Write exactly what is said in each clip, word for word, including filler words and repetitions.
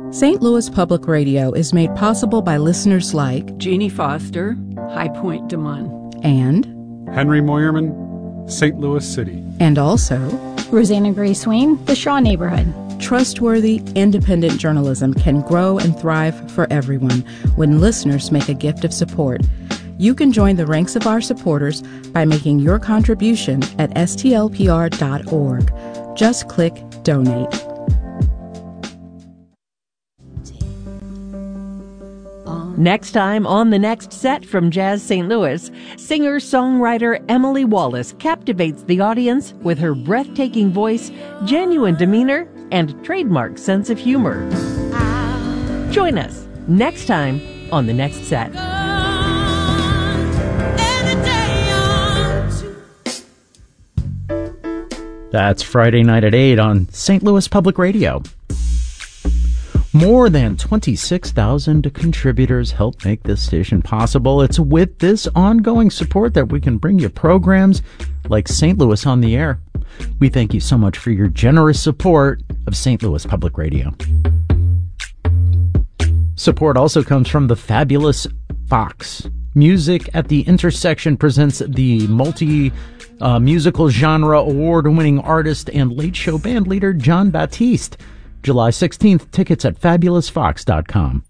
Saint Louis Public Radio is made possible by listeners like Jeannie Foster, High Point, Des Moines, and Henry Moyerman, Saint Louis City, and also Rosanna Gray Swain, the Shaw Neighborhood. Trustworthy, independent journalism can grow and thrive for everyone when listeners make a gift of support. You can join the ranks of our supporters by making your contribution at S T L P R dot org. Just click Donate. Next time on The Next Set from Jazz Saint Louis, singer-songwriter Emily Wallace captivates the audience with her breathtaking voice, genuine demeanor, and trademark sense of humor. Join us next time on The Next Set. That's Friday night at eight on Saint Louis Public Radio. More than twenty-six thousand contributors help make this station possible. It's with this ongoing support that we can bring you programs like Saint Louis on the Air. We thank you so much for your generous support of Saint Louis Public Radio. Support also comes from the fabulous Fox. Music at the Intersection presents the multi uh, musical genre award-winning artist and late show band leader Jon Batiste. July sixteenth, tickets at fabulous fox dot com.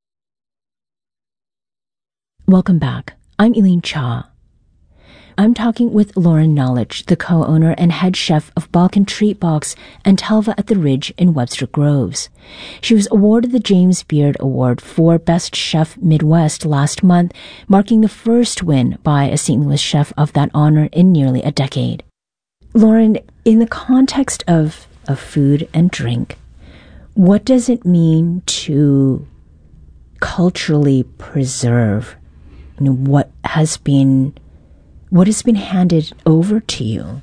Welcome back. I'm Elaine Cha. I'm talking with Lauren Knowledge, the co-owner and head chef of Balkan Treat Box and Telva at the Ridge in Webster Groves. She was awarded the James Beard Award for Best Chef Midwest last month, marking the first win by a Saint Louis chef of that honor in nearly a decade. Lauren, in the context of, of food and drink, what does it mean to culturally preserve, you know, what has been what has been handed over to you?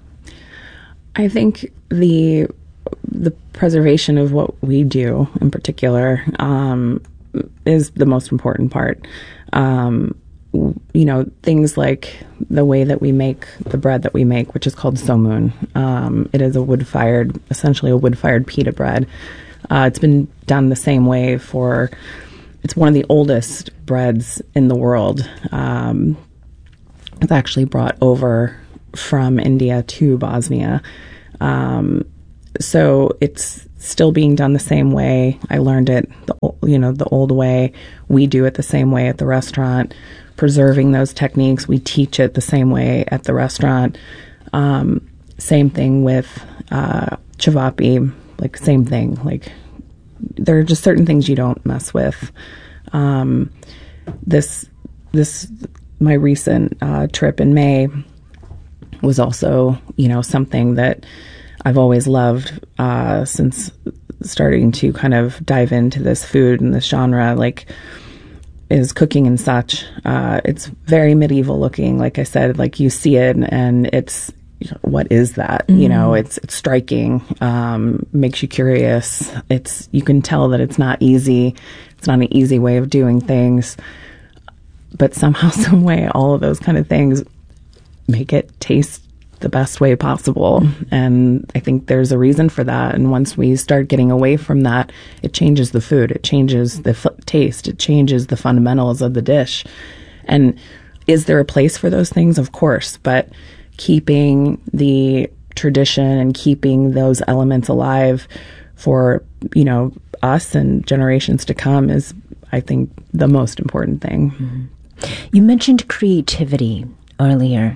I think the the preservation of what we do in particular um, is the most important part. Um, you know, things like the way that we make the bread that we make, which is called somoon. Um, it is a wood-fired, essentially a wood-fired pita bread. Uh, it's been done the same way for, it's one of the oldest breads in the world. Um, it's actually brought over from India to Bosnia. Um, so it's still being done the same way. I learned it, the, you know, the old way. We do it the same way at the restaurant. Preserving those techniques, we teach it the same way at the restaurant. Um, same thing with uh, chavapi, like same thing. Like there are just certain things you don't mess with. Um, this this my recent uh, trip in May was also, you know, something that I've always loved uh, since starting to kind of dive into this food and this genre. Like, is cooking and such. Uh, it's very medieval looking. Like I said, like you see it and it's, you know, what is that? Mm-hmm. You know, it's it's striking, um, makes you curious. It's, you can tell that it's not easy. It's not an easy way of doing things. But somehow, some way, all of those kind of things make it taste the best way possible. And I think there's a reason for that. And once we start getting away from that, it changes the food. It changes the f- taste. It changes the fundamentals of the dish. And is there a place for those things? Of course. But keeping the tradition and keeping those elements alive for, you know, us and generations to come is, I think, the most important thing. Mm-hmm. You mentioned creativity earlier.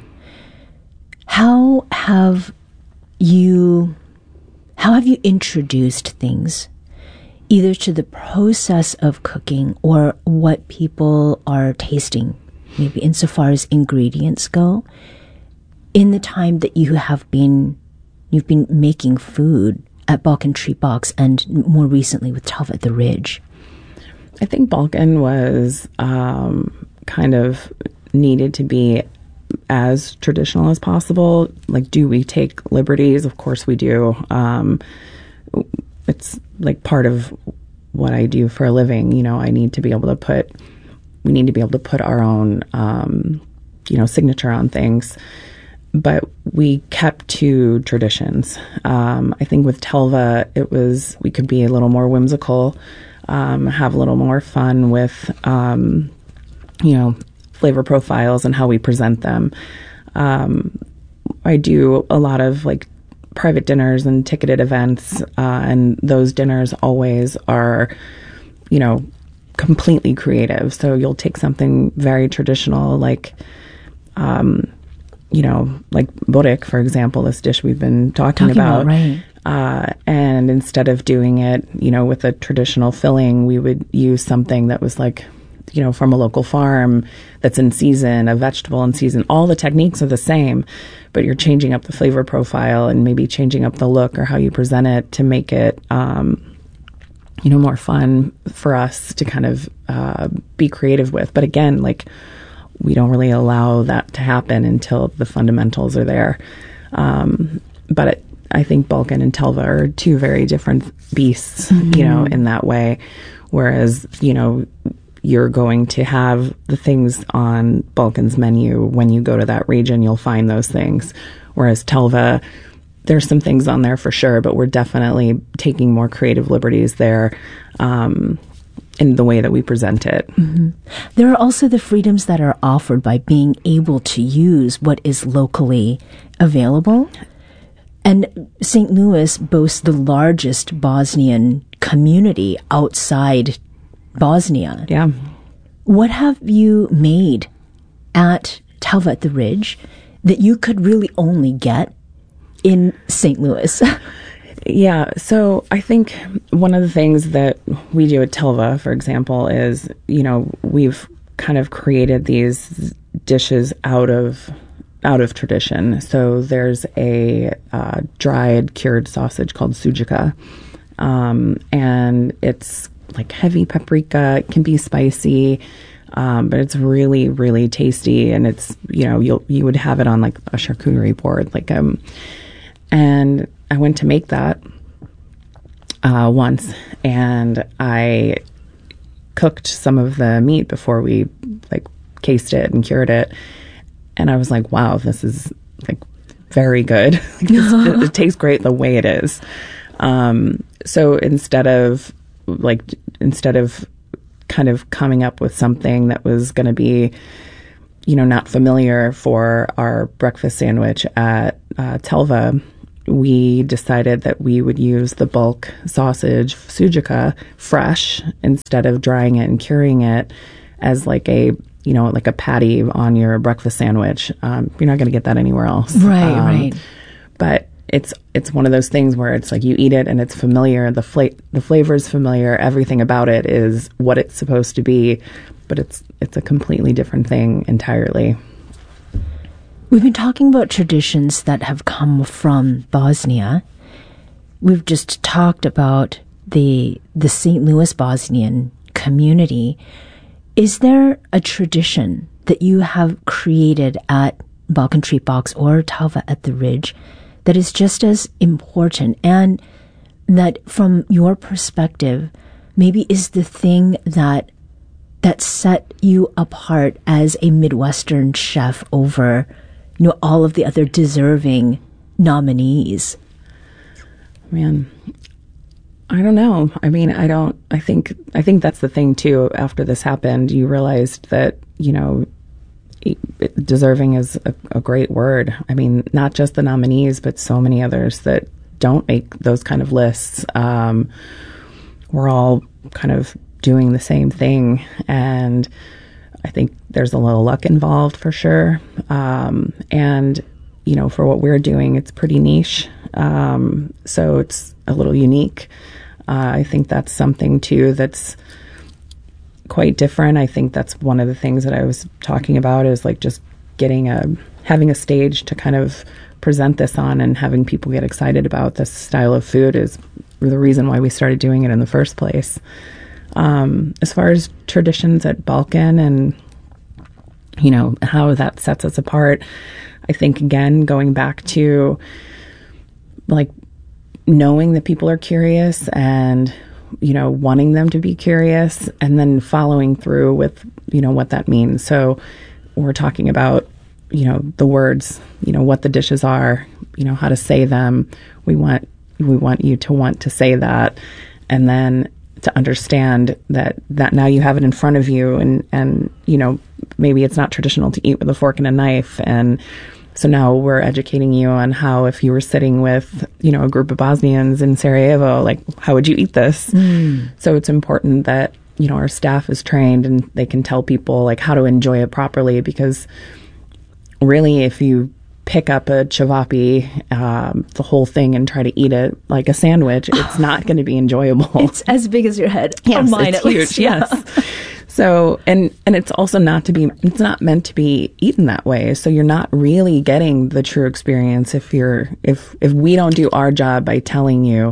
How have you how have you introduced things either to the process of cooking or what people are tasting, maybe insofar as ingredients go, in the time that you have been you've been making food at Balkan Treat Box and more recently with Telva at the Ridge? I think Balkan was um, kind of needed to be as traditional as possible. Like, do we take liberties? Of course we do. Um, it's like part of what I do for a living. You know, I need to be able to put, we need to be able to put our own, um, you know, signature on things. but we kept to traditions. Um, I think with Telva, it was, we could be a little more whimsical, um, have a little more fun with, um, you know, flavor profiles and how we present them. Um, I do a lot of like private dinners and ticketed events, uh, and those dinners always are, you know, completely creative. So you'll take something very traditional, like, um, you know, like borek, for example, this dish we've been talking, Talking about. about, right. Uh, and instead of doing it, you know, with a traditional filling, we would use something that was like, you know, from a local farm that's in season, a vegetable in season. All the techniques are the same, but you're changing up the flavor profile and maybe changing up the look or how you present it to make it, um, you know, more fun for us to kind of uh, be creative with. But again, like, we don't really allow that to happen until the fundamentals are there. Um, but it, I think Balkan and Telva are two very different beasts, mm-hmm. you know, in that way. Whereas, you know, you're going to have the things on Balkan's menu. When you go to that region, you'll find those things. Whereas Telva, there's some things on there for sure, but we're definitely taking more creative liberties there. Um, in the way that we present it. Mm-hmm. There are also the freedoms that are offered by being able to use what is locally available. And Saint Louis boasts the largest Bosnian community outside Bosnia. Yeah. What have you made at Telva at the Ridge that you could really only get in Saint Louis? Yeah, so I think one of the things that we do at Telva, for example, is, you know, we've kind of created these dishes out of out of tradition. So there's a uh, dried cured sausage called sujica, um, and it's like heavy paprika. It can be spicy, um, but it's really, really tasty. And it's, you know, you'll you would have it on like a charcuterie board, like um, and I went to make that uh, once, and I cooked some of the meat before we like cased it and cured it, and I was like, "Wow, this is like very good. Like, it, it tastes great the way it is." Um, so instead of like instead of kind of coming up with something that was going to be, you know, not familiar for our breakfast sandwich at uh, Telva, we decided that we would use the bulk sausage sujica fresh instead of drying it and curing it as like a, you know, like a patty on your breakfast sandwich. Um, you're not going to get that anywhere else. Right, um, right. But it's it's one of those things where it's like you eat it and it's familiar. The fla- the flavor is familiar. Everything about it is what it's supposed to be, but it's it's a completely different thing entirely. We've been talking about traditions that have come from Bosnia. We've just talked about the the Saint Louis Bosnian community. Is there a tradition that you have created at Balkan Treat Box or Telva at the Ridge that is just as important, and that from your perspective maybe is the thing that that set you apart as a Midwestern chef over, you know, all of the other deserving nominees? Man, I don't know. I mean, I don't, I think, I think that's the thing too. After this happened, you realized that, you know, deserving is a, a great word. I mean, not just the nominees, but so many others that don't make those kind of lists. Um, we're all kind of doing the same thing. And I think there's a little luck involved for sure. Um, and, you know, for what we're doing, it's pretty niche. Um, so it's a little unique. Uh, I think that's something too that's quite different. I think that's one of the things that I was talking about is like just getting a, having a stage to kind of present this on and having people get excited about this style of food is the reason why we started doing it in the first place. Um, as far as traditions at Balkan and, you know, how that sets us apart, I think, again, going back to like knowing that people are curious and, you know, wanting them to be curious and then following through with, you know, what that means. So we're talking about, you know, the words, you know, what the dishes are, you know, how to say them. We want we want you to want to say that, and then to understand that that now you have it in front of you, and and you know, maybe it's not traditional to eat with a fork and a knife, and so now we're educating you on how, if you were sitting with, you know, a group of Bosnians in Sarajevo, like, how would you eat this? Mm. So it's important that, you know, our staff is trained and they can tell people like how to enjoy it properly, because really, if you pick up a cevapi, um, the whole thing, and try to eat it like a sandwich, it's not going to be enjoyable. It's as big as your head. Yes, mine, it's at huge. Least. Yes. So, and, and it's also not to be, it's not meant to be eaten that way. So you're not really getting the true experience if you're, if, if we don't do our job by telling you,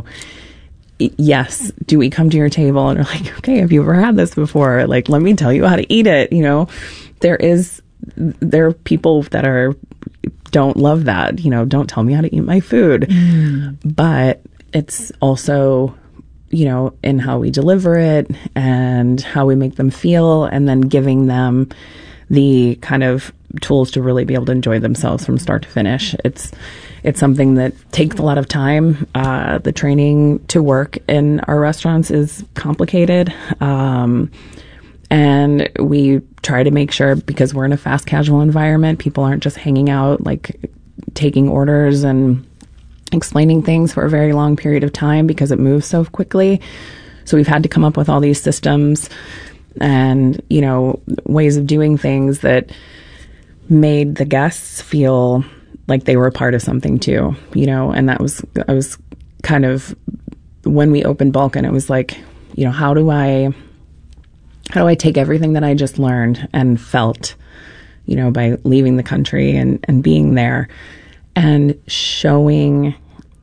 yes, do we come to your table and are like, okay, have you ever had this before? Like, let me tell you how to eat it. You know, there is, there are people that are, don't love that, you know, don't tell me how to eat my food. Mm. But it's also, you know, in how we deliver it and how we make them feel, and then giving them the kind of tools to really be able to enjoy themselves from start to finish. It's it's something that takes a lot of time. Uh, the training to work in our restaurants is complicated. Um, and we try to make sure, because we're in a fast casual environment, people aren't just hanging out, like taking orders and explaining things for a very long period of time, because it moves so quickly. So we've had to come up with all these systems and, you know, ways of doing things that made the guests feel like they were a part of something too, you know. And that was, I was kind of, when we opened Balkan, it was like, you know, how do I, how do I take everything that I just learned and felt, you know, by leaving the country and, and being there, and showing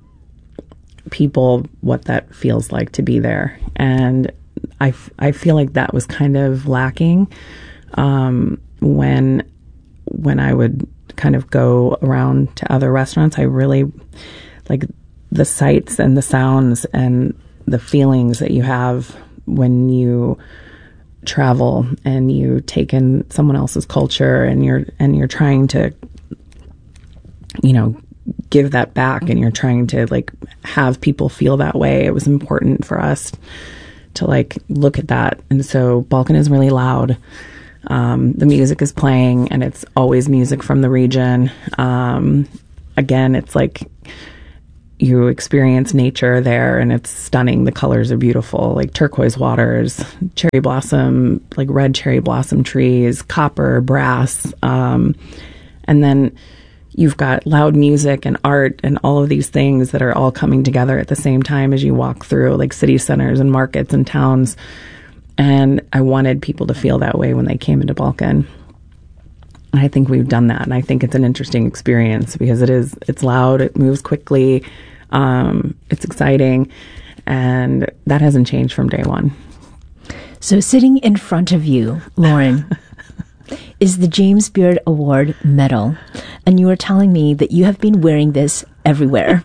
people what that feels like to be there. And I, f- I feel like that was kind of lacking um, when when I would kind of go around to other restaurants. I really, like, the sights and the sounds and the feelings that you have when you travel and you take in someone else's culture, and you're and you're trying to, you know, give that back, and you're trying to like have people feel that way. It was important for us to like look at that. And so Balkan is really loud. Um, the music is playing, and it's always music from the region. Um, again, it's like you experience nature there, and it's stunning. The colors are beautiful, like turquoise waters, cherry blossom, like red cherry blossom trees, copper, brass. Um, and then you've got loud music and art and all of these things that are all coming together at the same time as you walk through like city centers and markets and towns. And I wanted people to feel that way when they came into Balkan. And I think we've done that. And I think it's an interesting experience, because it is, it's loud, it moves quickly, um, it's exciting, and that hasn't changed from day one. So sitting in front of you, Lauren, is the James Beard Award medal. And you were telling me that you have been wearing this everywhere.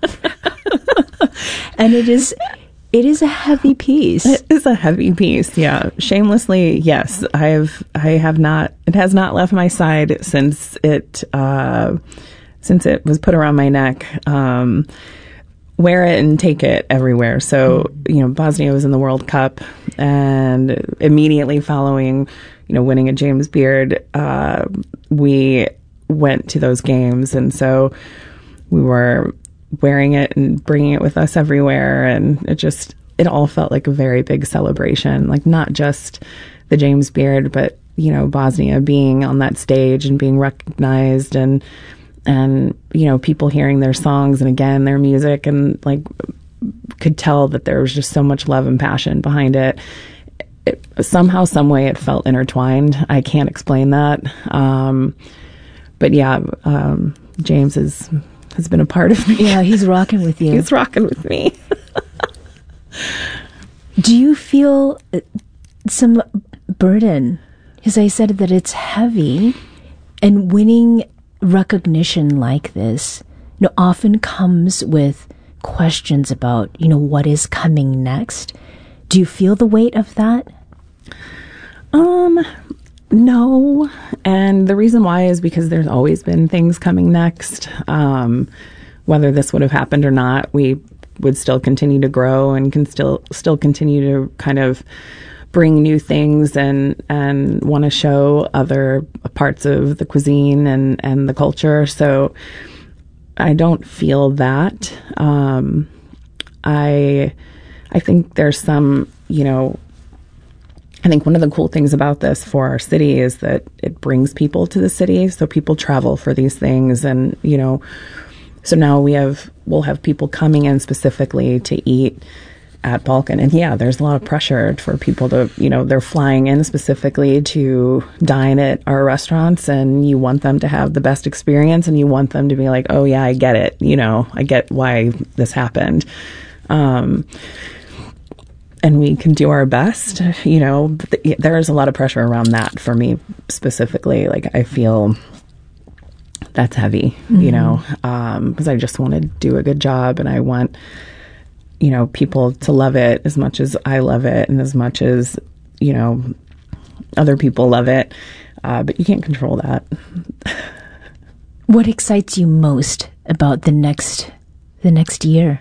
And it is... It is a heavy piece. It is a heavy piece, yeah. Shamelessly, yes. I have I have not, it has not left my side since it uh, since it was put around my neck. Um, wear it and take it everywhere. So, you know, Bosnia was in the World Cup, and immediately following, you know, winning a James Beard, uh, we went to those games. And so we were wearing it and bringing it with us everywhere, and it just, it all felt like a very big celebration, like not just the James Beard, but, you know, Bosnia being on that stage and being recognized, and and you know, people hearing their songs and again their music, and like could tell that there was just so much love and passion behind it. It somehow, some way, it felt intertwined. I can't explain that, um, but yeah, um, James is has been a part of me. Yeah, he's rocking with you. He's rocking with me. Do you feel some burden? Because I said that it's heavy, and winning recognition like this, you know, often comes with questions about, you know, what is coming next. Do you feel the weight of that? Um, No. And the reason why is because there's always been things coming next. Um, whether this would have happened or not, we would still continue to grow and can still still continue to kind of bring new things and and want to show other parts of the cuisine and, and the culture. So I don't feel that. Um, I I think there's some, you know, I think one of the cool things about this for our city is that it brings people to the city. So people travel for these things. And, you know, so now we have, we'll have people coming in specifically to eat at Balkan. And yeah, there's a lot of pressure for people to, you know, they're flying in specifically to dine at our restaurants, and you want them to have the best experience, and you want them to be like, oh yeah, I get it. You know, I get why this happened. Um, and we can do our best, you know, but th- there's a lot of pressure around that for me specifically. Like, I feel that's heavy, mm-hmm. you know, um, because I just want to do a good job, and I want, you know, people to love it as much as I love it, and as much as, you know, other people love it. Uh, but you can't control that. What excites you most about the next, the next year?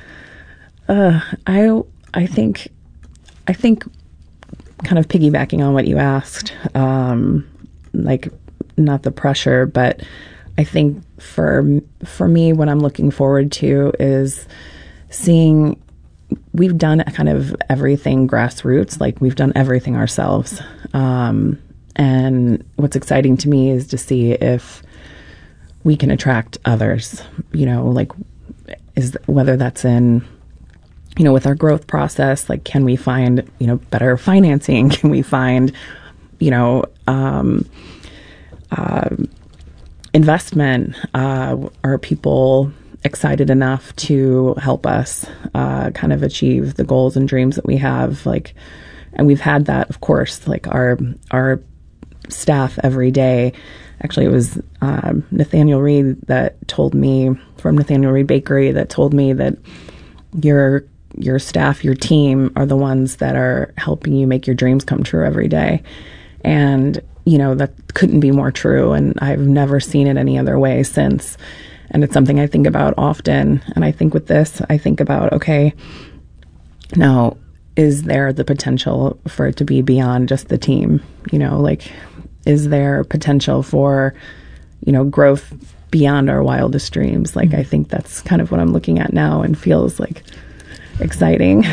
Uh, I, I think, I think kind of piggybacking on what you asked, um, like not the pressure, but I think for, for me, what I'm looking forward to is seeing, we've done kind of everything grassroots, like we've done everything ourselves. Um, and what's exciting to me is to see if we can attract others, you know, like is whether that's in, you know, with our growth process, like, can we find, you know, better financing? Can we find, you know, um, uh, investment? Uh, are people excited enough to help us uh, kind of achieve the goals and dreams that we have? Like, and we've had that, of course, like our, our staff every day. Actually, it was um, Nathaniel Reed that told me, from Nathaniel Reed Bakery, that told me that your your staff, your team are the ones that are helping you make your dreams come true every day. And, you know, that couldn't be more true. And I've never seen it any other way since. And it's something I think about often. And I think with this, I think about, okay, now, is there the potential for it to be beyond just the team? You know, like, is there potential for, you know, growth beyond our wildest dreams? Like, mm-hmm. I think that's kind of what I'm looking at now, and feels like exciting.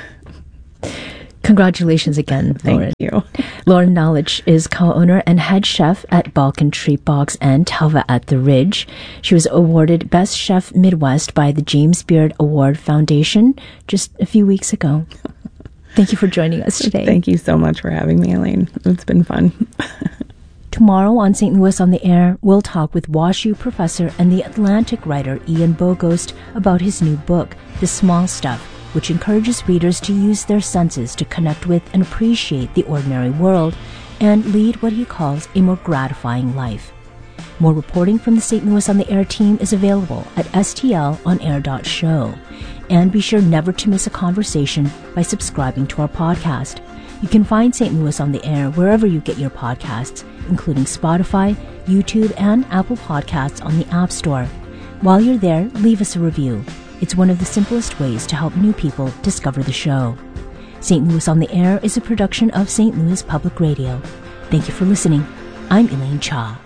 Congratulations again, Thank Lauren. you. Lauren Knowledge is co-owner and head chef at Balkan Treat Box and Talva at the Ridge. She was awarded Best Chef Midwest by the James Beard Award Foundation just a few weeks ago. Thank you for joining us today. Thank you so much for having me, Elaine. It's been fun. Tomorrow on Saint Louis on the Air, we'll talk with WashU professor and The Atlantic writer Ian Bogost about his new book, The Small Stuff, which encourages readers to use their senses to connect with and appreciate the ordinary world and lead what he calls a more gratifying life. More reporting from the Saint Louis on the Air team is available at s t l on air dot show. And be sure never to miss a conversation by subscribing to our podcast. You can find Saint Louis on the Air wherever you get your podcasts, including Spotify, YouTube, and Apple Podcasts on the App Store. While you're there, leave us a review. It's one of the simplest ways to help new people discover the show. Saint Louis on the Air is a production of Saint Louis Public Radio. Thank you for listening. I'm Elaine Cha.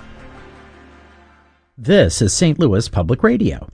This is Saint Louis Public Radio.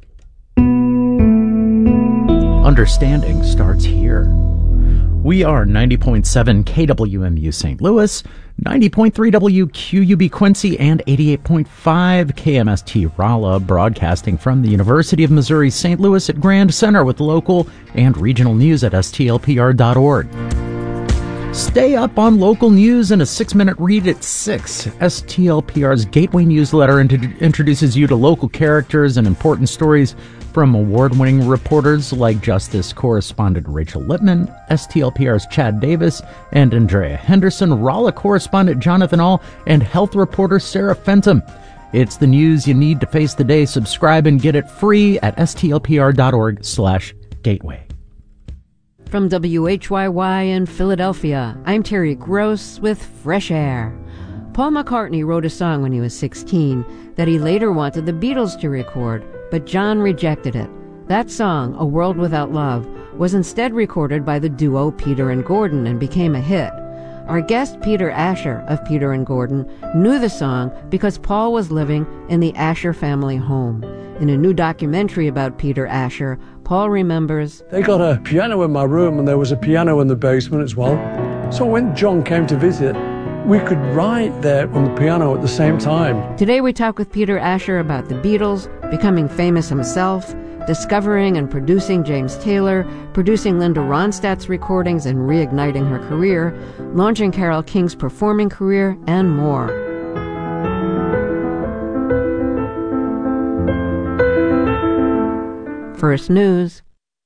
Understanding starts here. We are ninety point seven K W M U Saint Louis, ninety point three W Q U B Quincy, and eighty-eight point five K M S T Rolla, broadcasting from the University of Missouri Saint Louis at Grand Center, with local and regional news at S T L P R dot org. Stay up on local news in a six-minute read at six. S T L P R's Gateway newsletter int- introduces you to local characters and important stories from award-winning reporters like Justice correspondent Rachel Lippman, S T L P R's Chad Davis and Andrea Henderson, Rolla correspondent Jonathan All, and health reporter Sarah Fenton. It's the news you need to face the day. Subscribe and get it free at S T L P R dot org slash gateway. From W H Y Y in Philadelphia, I'm Terry Gross with Fresh Air. Paul McCartney wrote a song when he was sixteen that he later wanted the Beatles to record, but John rejected it. That song, A World Without Love, was instead recorded by the duo Peter and Gordon and became a hit. Our guest Peter Asher of Peter and Gordon knew the song because Paul was living in the Asher family home. In a new documentary about Peter Asher, Paul remembers, "They got a piano in my room and there was a piano in the basement as well. So when John came to visit, we could write there on the piano at the same time." Today we talk with Peter Asher about the Beatles, becoming famous himself, discovering and producing James Taylor, producing Linda Ronstadt's recordings and reigniting her career, launching Carole King's performing career, and more. First News.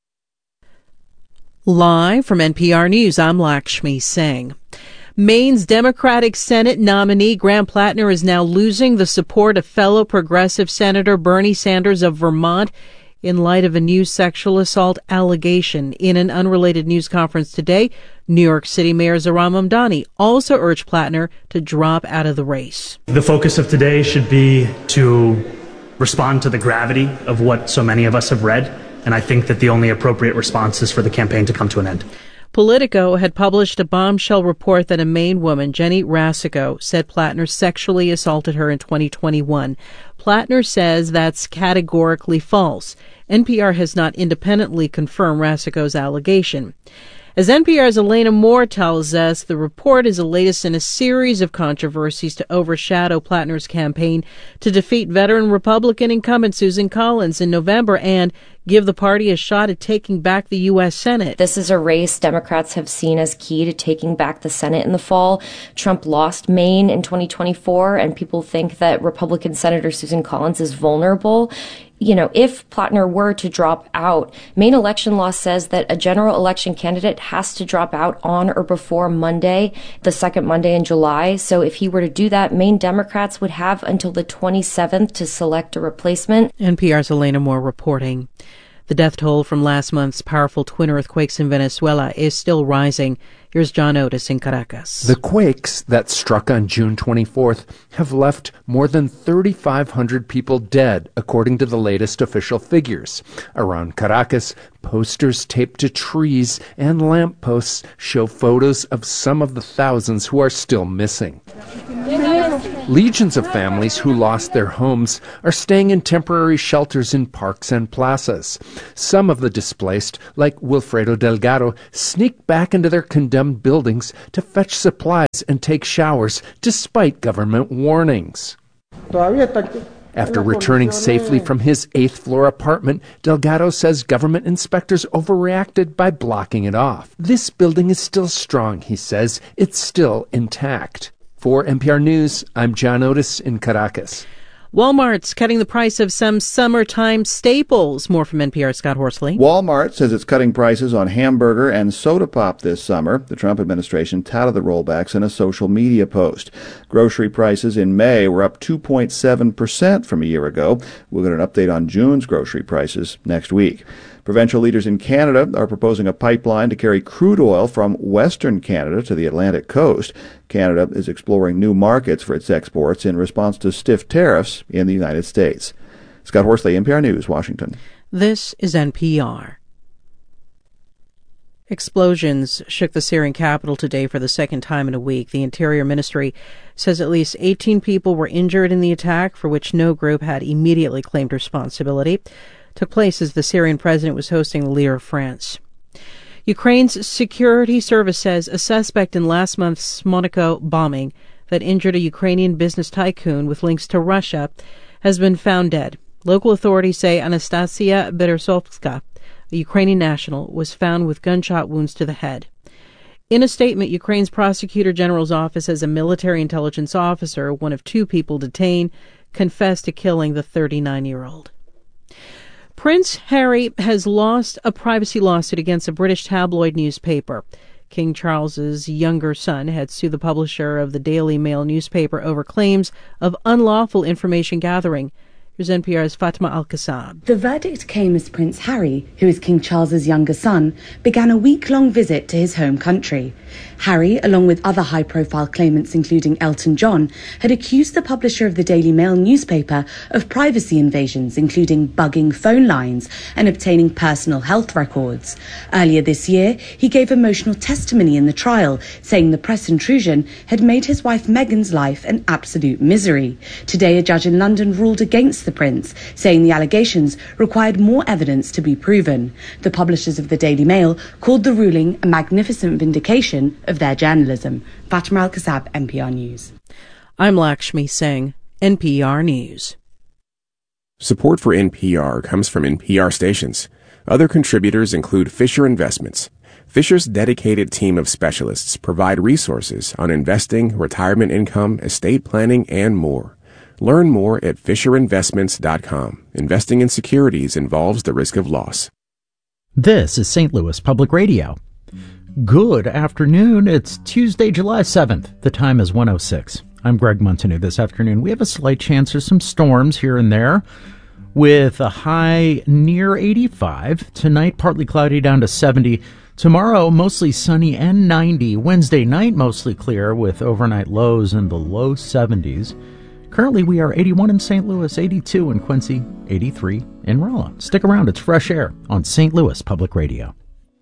Live from N P R News, I'm Lakshmi Singh. Maine's Democratic Senate nominee Graham Plattner is now losing the support of fellow progressive Senator Bernie Sanders of Vermont in light of a new sexual assault allegation. In an unrelated news conference today, New York City Mayor Zohran Mamdani also urged Plattner to drop out of the race. The focus of today should be to respond to the gravity of what so many of us have read, and I think that the only appropriate response is for the campaign to come to an end. Politico had published a bombshell report that a Maine woman, Jenny Rasico, said Plattner sexually assaulted her in twenty twenty-one. Plattner says that's categorically false. N P R has not independently confirmed Rasico's allegation. As N P R's Elena Moore tells us, the report is the latest in a series of controversies to overshadow Plattner's campaign to defeat veteran Republican incumbent Susan Collins in November and give the party a shot at taking back the U S Senate. This is a race Democrats have seen as key to taking back the Senate in the fall. Trump lost Maine in twenty twenty-four, and people think that Republican Senator Susan Collins is vulnerable. You know, if Plattner were to drop out, Maine election law says that a general election candidate has to drop out on or before Monday, the second Monday in July. So if he were to do that, Maine Democrats would have until the twenty-seventh to select a replacement. N P R's Elena Moore reporting. The death toll from last month's powerful twin earthquakes in Venezuela is still rising. Here's John Otis in Caracas. The quakes that struck on June twenty-fourth have left more than thirty-five hundred people dead, according to the latest official figures. Around Caracas, posters taped to trees and lampposts show photos of some of the thousands who are still missing. Legions of families who lost their homes are staying in temporary shelters in parks and plazas. Some of the displaced, like Wilfredo Delgado, sneak back into their condemned buildings to fetch supplies and take showers, despite government warnings. After returning safely from his eighth-floor apartment, Delgado says government inspectors overreacted by blocking it off. This building is still strong, he says. It's still intact. For N P R News, I'm John Otis in Caracas. Walmart's cutting the price of some summertime staples. More from N P R's Scott Horsley. Walmart says it's cutting prices on hamburger and soda pop this summer. The Trump administration touted the rollbacks in a social media post. Grocery prices in May were up two point seven percent from a year ago. We'll get an update on June's grocery prices next week. Provincial leaders in Canada are proposing a pipeline to carry crude oil from Western Canada to the Atlantic coast. Canada is exploring new markets for its exports in response to stiff tariffs in the United States. Scott Horsley, N P R News, Washington. This is N P R. Explosions shook the Syrian capital today for the second time in a week. The Interior Ministry says at least eighteen people were injured in the attack, for which no group had immediately claimed responsibility. Took place as the Syrian president was hosting the leader of France. Ukraine's security service says a suspect in last month's Monaco bombing that injured a Ukrainian business tycoon with links to Russia has been found dead. Local authorities say Anastasia Beresovska, a Ukrainian national, was found with gunshot wounds to the head. In a statement, Ukraine's prosecutor general's office says a military intelligence officer, one of two people detained, confessed to killing the thirty-nine-year-old. Prince Harry has lost a privacy lawsuit against a British tabloid newspaper. King Charles's younger son had sued the publisher of the Daily Mail newspaper over claims of unlawful information gathering. Here's N P R's Fatma Al-Kassab. The verdict came as Prince Harry, who is King Charles's younger son, began a week-long visit to his home country. Harry, along with other high-profile claimants including Elton John, had accused the publisher of the Daily Mail newspaper of privacy invasions, including bugging phone lines and obtaining personal health records. Earlier this year, he gave emotional testimony in the trial, saying the press intrusion had made his wife Meghan's life an absolute misery. Today, a judge in London ruled against the prince, saying the allegations required more evidence to be proven. The publishers of the Daily Mail called the ruling a magnificent vindication of their journalism. Fatima Al-Kassab, N P R News. I'm Lakshmi Singh, N P R News. Support for N P R comes from N P R stations. Other contributors include Fisher Investments. Fisher's dedicated team of specialists provide resources on investing, retirement income, estate planning, and more. Learn more at fisher investments dot com. Investing in securities involves the risk of loss. This is Saint Louis Public Radio. Good afternoon. It's Tuesday, July seventh. The time is one oh six. I'm Greg Montanew. This afternoon, we have a slight chance of some storms here and there with a high near eighty-five. Tonight, partly cloudy down to seventy. Tomorrow, mostly sunny and ninety. Wednesday night, mostly clear with overnight lows in the low seventies. Currently, we are eighty-one in Saint Louis, eighty-two in Quincy, eighty-three in Rolla. Stick around. It's Fresh Air on Saint Louis Public Radio.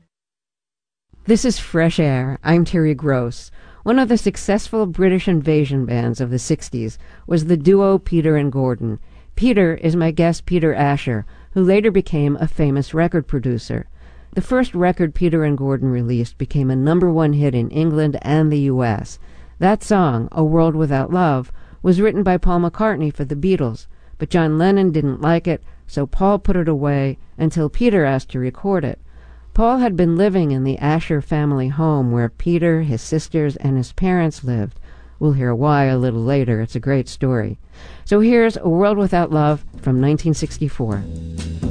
This is Fresh Air. I'm Terry Gross. One of the successful British invasion bands of the sixties was the duo Peter and Gordon. Peter is my guest Peter Asher, who later became a famous record producer. The first record Peter and Gordon released became a number one hit in England and the U S. That song, A World Without Love, was written by Paul McCartney for the Beatles, but John Lennon didn't like it, so Paul put it away until Peter asked to record it. Paul had been living in the Asher family home where Peter, his sisters, and his parents lived. We'll hear why a little later. It's a great story. So here's A World Without Love from nineteen sixty-four.